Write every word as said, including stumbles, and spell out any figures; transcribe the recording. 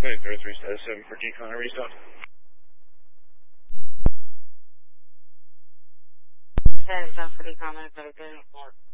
Okay, zero three status seven for decon and restart. Status seven for decon, minutes, better,